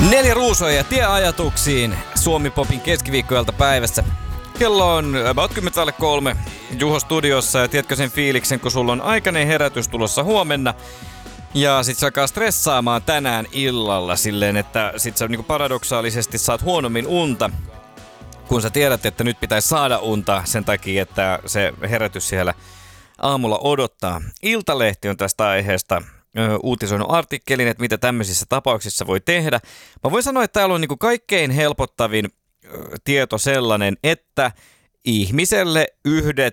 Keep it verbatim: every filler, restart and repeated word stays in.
Neljä ruusoja ja tie ajatuksiin Suomi-popin keskiviikkoilta päivässä. Kello on about kymmenen alle kolme Juho studiossa ja tiedätkö sen fiiliksen, kun sulla on aikainen herätys tulossa huomenna. Ja sit se alkaa stressaamaan tänään illalla silleen, että sit sä niinku paradoksaalisesti saat huonommin unta, kun sä tiedät, että nyt pitäisi saada unta sen takia, että se herätys siellä aamulla odottaa. Iltalehti on tästä aiheesta ö, uutisoinut artikkelin, että mitä tämmöisissä tapauksissa voi tehdä. Mä voin sanoa, että täällä on niinku kaikkein helpottavin ö, tieto sellainen, että ihmiselle yhdet